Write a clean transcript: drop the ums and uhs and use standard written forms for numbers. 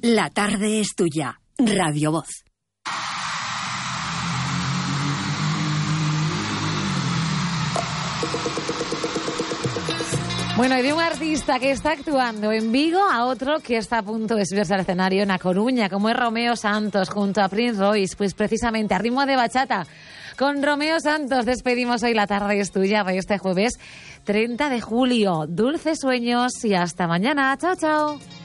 La tarde es tuya. Radio Voz. Bueno, y de un artista que está actuando en Vigo a otro que está a punto de subirse al escenario en A Coruña, como es Romeo Santos, junto a Prince Royce, pues precisamente a ritmo de bachata. Con Romeo Santos despedimos hoy La tarde es tuya para este jueves 30 de julio. Dulces sueños y hasta mañana. Chao, chao.